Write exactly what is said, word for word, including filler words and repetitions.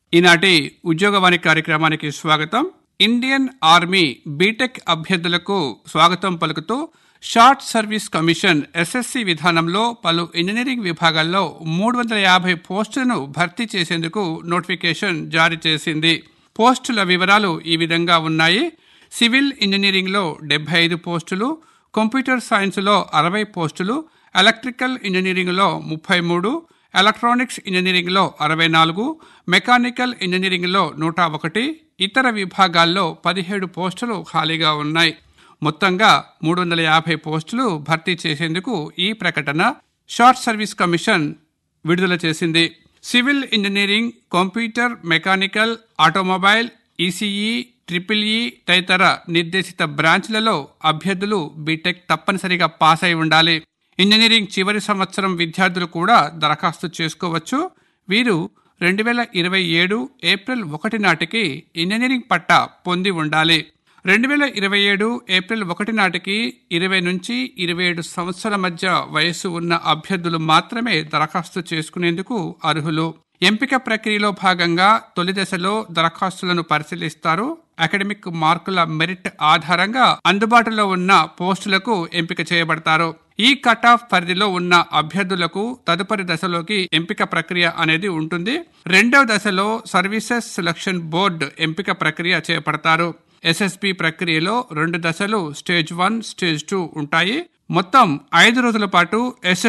ఈనాటి ఉద్యోగవాణి కార్యక్రమానికి స్వాగతం. ఇండియన్ ఆర్మీ బీటెక్ అభ్యర్థులకు స్వాగతం పలుకుతూ షార్ట్ సర్వీస్ కమిషన్ ఎస్ఎస్సి విధానంలో పలు ఇంజనీరింగ్ విభాగాల్లో మూడు వందల యాభై పోస్టులను భర్తీ చేసేందుకు నోటిఫికేషన్ జారీ చేసింది. పోస్టుల వివరాలు ఈ విధంగా ఉన్నాయి. సివిల్ ఇంజనీరింగ్లో డెబ్బై ఐదు పోస్టులు, కంప్యూటర్ సైన్స్లో అరవై పోస్టులు, ఎలక్ట్రికల్ ఇంజనీరింగ్లో ముప్పై మూడు, ఎలక్ట్రానిక్స్ ఇంజనీరింగ్లో అరవై నాలుగు, మెకానికల్ ఇంజనీరింగ్లో నూట ఒకటి, ఇతర విభాగాల్లో పదిహేడు పోస్టులు ఖాళీగా ఉన్నాయి. మొత్తంగా మూడు వందల యాభై పోస్టులు భర్తీ చేసేందుకు ఈ ప్రకటన షార్ట్ సర్వీస్ కమిషన్ విడుదల చేసింది. Civil engineering, computer, mechanical, automobile, ECE, triple E తదితర నిర్దేశిత బ్రాంచ్లలో అభ్యర్థులు బీటెక్ తప్పనిసరిగా పాస్ అయి ఉండాలి. ఇంజనీరింగ్ చివరి సంవత్సరం విద్యార్థులు కూడా దరఖాస్తు చేసుకోవచ్చు. వీరు రెండు వేల ఇరవై ఏడు ఏప్రిల్ ఒకటి నాటికి ఇంజనీరింగ్ పట్టా పొంది ఉండాలి. రెండు వేల ఇరవై ఏడు ఏప్రిల్ ఒకటి నాటికి ఇరవై నుంచి ఇరవై ఏడు సంవత్సరాల మధ్య వయస్సు ఉన్న అభ్యర్థులు మాత్రమే దరఖాస్తు చేసుకునేందుకు అర్హులు. ఎంపిక ప్రక్రియలో భాగంగా తొలి దశలో దరఖాస్తులను పరిశీలిస్తారు. అకాడమిక్ మార్కుల మెరిట్ ఆధారంగా అందుబాటులో ఉన్న పోస్టులకు ఎంపిక చేయబడతారు. ఈ కట్ ఆఫ్ పరిధిలో ఉన్న అభ్యర్థులకు తదుపరి దశలోకి ఎంపిక ప్రక్రియ అనేది ఉంటుంది. రెండవ దశలో సర్వీసెస్ సెలక్షన్ బోర్డు ఎంపిక ప్రక్రియ చేపడతారు. ఎస్ఎస్బి ప్రక్రియలో రెండు దశలు స్టేజ్ వన్, స్టేజ్ టూ ఉంటాయి. మొత్తం ఐదు రోజుల పాటు ఎస్